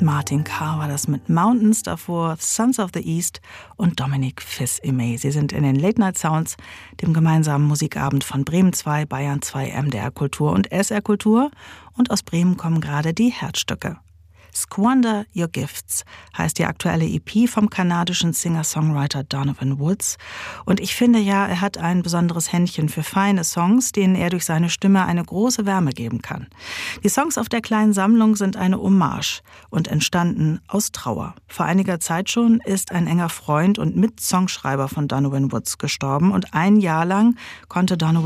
Martin Carr war das mit Mountains, davor Sons of the East und Dominic Fils-Aimé. Sie sind in den Late Night Sounds, dem gemeinsamen Musikabend von Bremen 2, Bayern 2, MDR Kultur und SR Kultur. Und aus Bremen kommen gerade die Herzstücke. Squander Your Gifts heißt die aktuelle EP vom kanadischen Singer-Songwriter Donovan Woods. Und ich finde ja, er hat ein besonderes Händchen für feine Songs, denen er durch seine Stimme eine große Wärme geben kann. Die Songs auf der kleinen Sammlung sind eine Hommage und entstanden aus Trauer. Vor einiger Zeit schon ist ein enger Freund und Mitsongschreiber von Donovan Woods gestorben und ein Jahr lang konnte Donovan